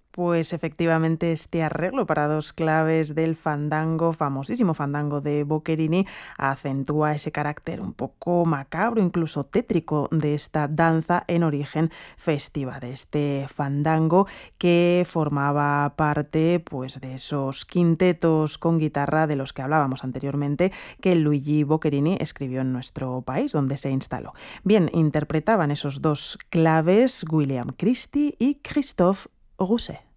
Pues efectivamente este arreglo para dos claves del fandango, famosísimo fandango de Boccherini, acentúa ese carácter un poco macabro, incluso tétrico de esta danza en origen festiva, de este fandango que formaba parte pues, de esos quintetos con guitarra de los que hablábamos anteriormente, que Luigi Boccherini escribió en nuestro país, donde se instaló. Bien, interpretaban esos dos claves William Christie y Christophe Rousset.